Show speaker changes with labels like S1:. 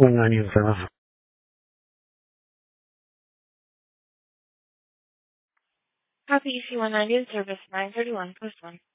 S1: 190 service.
S2: Copy EC-190 service 931 plus 1.